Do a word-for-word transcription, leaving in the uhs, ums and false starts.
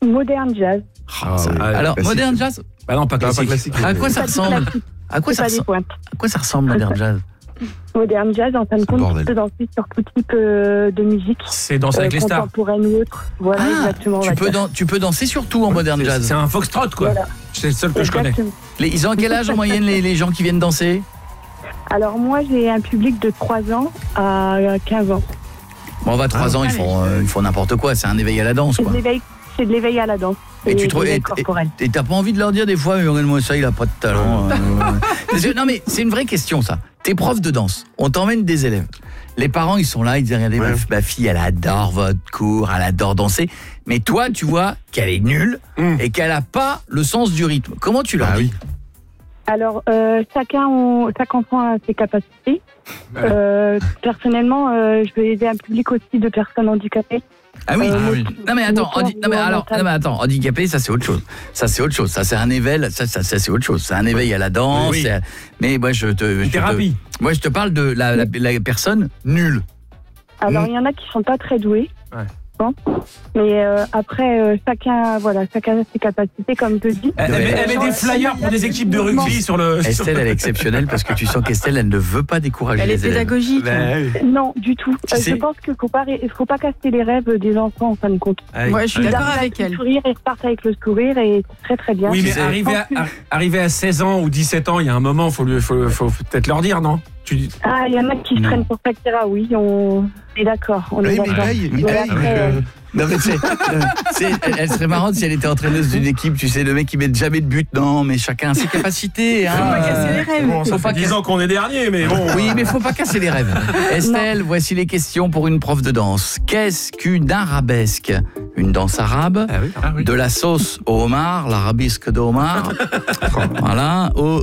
Modern jazz. Ah, ça, oui, alors, classique. modern jazz. Bah non, pas Non, pas classique. classique. À quoi ça Pas du ressemble classique, À quoi c'est ça pas des ressemble pointes. À quoi ça ressemble modern jazz? Modern jazz, en fin de C'est compte, bordel. tu peux danser sur tout type euh, de musique. C'est danser euh, avec les stars. contemporaine ou autre. Voilà, Ah, exactement. on tu va peux, dire. dan- tu peux danser sur tout en modern C'est- jazz. C'est un foxtrot, quoi. Voilà. C'est le seul que je connais. Exactement. Les- ils ont quel âge en moyenne les, les gens qui viennent danser? Alors moi, j'ai un public de trois ans à quinze ans. Bon, on va trois Ah, ans, ils allez. font, euh, ils font n'importe quoi. C'est un éveil à la danse, C'est de quoi. l'éveil, c'est de l'éveil à la danse. Et tu de trouves- l'éveil et- corporel. Et t'as pas envie de leur dire des fois, mais regarde-moi ça, il a pas de talent. euh, Parce que- non mais c'est une vraie question ça. T'es prof de danse, on t'emmène des élèves. Les parents ils sont là, ils disent regardez ma, Ouais. ma fille elle adore votre cours, elle adore danser. Mais toi tu vois qu'elle est nulle Mm. et qu'elle a pas le sens du rythme. Comment tu leur Ah dis? oui. Alors, euh, chacun, ont- chaque enfant a ses capacités. Euh, personnellement, euh, je vais aider un public aussi de personnes handicapées. Ah oui. Euh, Ah oui. Non mais attends, moteur handi- non mais ou alors, mental. non mais attends, handicapé ça c'est autre chose. Ça c'est autre chose. Ça c'est un éveil, ça, ça, ça, c'est autre chose. C'est un éveil à la danse. Oui, oui. c'est- Mais moi je te, je Une te- thérapie. moi je te parle de la, la, la personne nulle. Alors, Mm. il y en a qui sont pas très doués. Ouais. Bon. Mais euh, après, euh, chacun, voilà, chacun a ses capacités, comme je dis. Elle, elle met, elle met des flyers pour des équipes de rugby sur le. sur- Estelle, elle est exceptionnelle parce que tu sens qu'Estelle, elle ne veut pas décourager Elle est les élèves. pédagogique. Bah, oui. Non, du tout. Tu Euh, sais- je pense qu'il faut pas, ré- faut pas casser les rêves des enfants, en fin de compte. Ah oui. Moi, je suis Ils d'accord arrivent avec le elle. sourire, ils repartent avec le sourire et c'est très très bien. Oui, mais sais- arriver à, à- arriver à seize ans ou dix-sept ans, il y a un moment, faut lui, faut, faut peut-être leur dire, non? Tu dis. Ah, il y en a qui se Non. prennent pour Shakira, oui, on est d'accord. On est Oui, mais il d'accord. paye, il Mais paye. après, euh, Non mais c'est, euh, c'est- elle, elle serait marrante si elle était entraîneuse d'une équipe, tu sais, le mec qui met jamais de but. Non, mais chacun a ses capacités. Hein. Faut pas casser les rêves. Bon, ça Faut pas fait dix que- ans qu'on est dernier, mais bon. Oui, mais faut pas casser les rêves. Estelle, voici les questions pour une prof de danse. Qu'est-ce qu'une arabesque? Une danse arabe? Ah oui. Ah oui. De la sauce au homard, l'arabesque de homard. Voilà. Ou